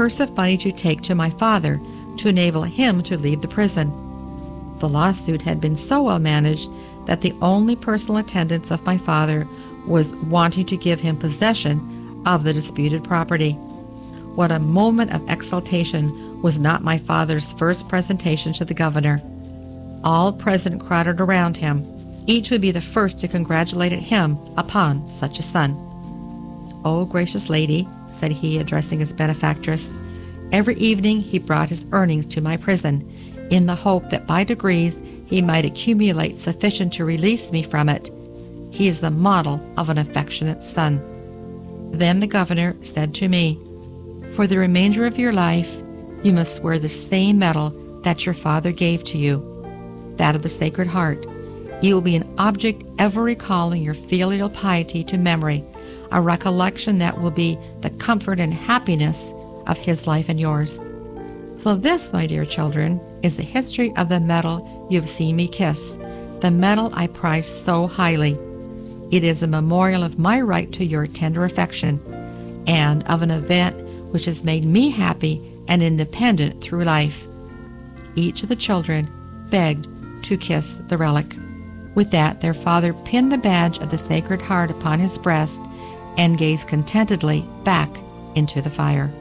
purse of money to take to my father to enable him to leave the prison. The lawsuit had been so well managed that the only personal attendance of my father was wanting to give him possession of the disputed property. What a moment of exultation was not my father's first presentation to the governor. All present crowded around him. Each would be the first to congratulate him upon such a son. "Oh, gracious lady," said he, addressing his benefactress, "every evening he brought his earnings to my prison, in the hope that by degrees he might accumulate sufficient to release me from it. He is the model of an affectionate son." Then the governor said to me, "For the remainder of your life, you must wear the same medal that your father gave to you, that of the Sacred Heart. You will be an object ever recalling your filial piety to memory, a recollection that will be the comfort and happiness of his life and yours." So this, my dear children, is the history of the medal you have seen me kiss, the medal I prize so highly. It is a memorial of my right to your tender affection, and of an event which has made me happy and independent through life. Each of the children begged to kiss the relic. With that, their father pinned the badge of the Sacred Heart upon his breast and gazed contentedly back into the fire.